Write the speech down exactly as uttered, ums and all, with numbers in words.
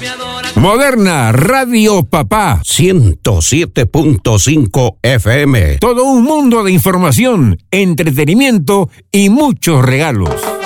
Moderna Radio Papá ciento siete punto cinco F M. Todo un mundo de información, entretenimiento y muchos regalos.